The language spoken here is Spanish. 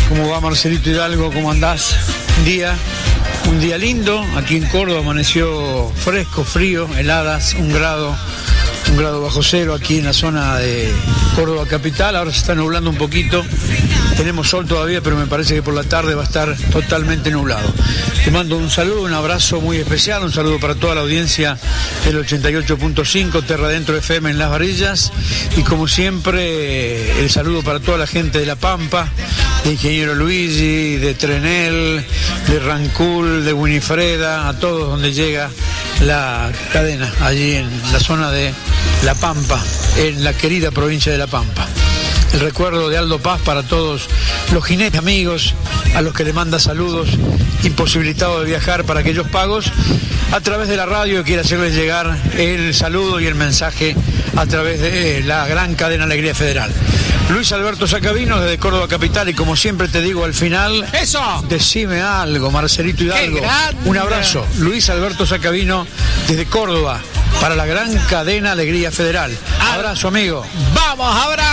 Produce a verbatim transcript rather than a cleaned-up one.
¿Cómo va Marcelito Hidalgo? ¿Cómo andás? Un día, un día lindo, aquí en Córdoba amaneció fresco, frío, heladas, un grado, un grado bajo cero aquí en la zona de Córdoba capital. Ahora se está nublando un poquito, tenemos sol todavía, pero me parece que por la tarde va a estar totalmente nublado. Te mando un saludo, un abrazo muy especial, un saludo para toda la audiencia del ochenta y ocho punto cinco, Terra Dentro F M en Las Varillas, y como siempre el saludo para toda la gente de La Pampa, de Ingeniero Luigi, de Trenel, de Rancul, de Winifreda, a todos donde llega la cadena, allí en la zona de La Pampa, en la querida provincia de La Pampa. El recuerdo de Aldo Paz para todos los jinetes amigos, a los que le manda saludos, imposibilitados de viajar para aquellos pagos, a través de la radio, quiere hacerles llegar el saludo y el mensaje a través de la gran cadena Alegría Federal. Luis Alberto Sacabino desde Córdoba capital, y como siempre te digo al final, ¡eso! Decime algo, Marcelito Hidalgo. Un abrazo, Luis Alberto Sacabino desde Córdoba para la gran cadena Alegría Federal. Abrazo, amigo. Vamos, abrazo.